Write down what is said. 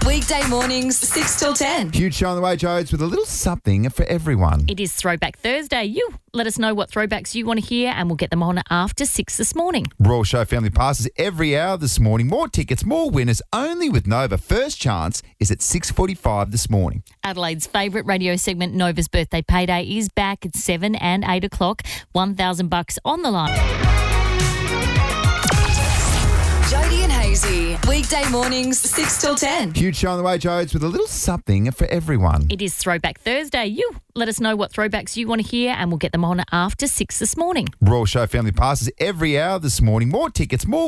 Weekday mornings, 6 till 10. Huge show on the way, Jodes, with a little something for everyone. It is Throwback Thursday. You let us know what throwbacks you want to hear and we'll get them on after 6 this morning. Royal Show family passes every hour this morning. More tickets, more winners, only with Nova. First chance is at 6:45 this morning. Adelaide's favourite radio segment, Nova's Birthday Payday, is back at 7 and 8 o'clock. $1,000 on the line. Jody and Hazy. Weekday mornings, 6 till 10. Huge show on the way, Jodes, with a little something for everyone. It is Throwback Thursday. You let us know what throwbacks you want to hear and we'll get them on after 6 this morning. Royal Show family passes every hour this morning. More tickets, more